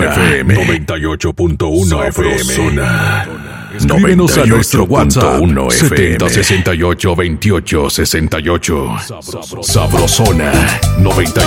FM 98.1 FM. Escríbenos a nuestro WhatsApp 7068 2868. Sabrosona 98.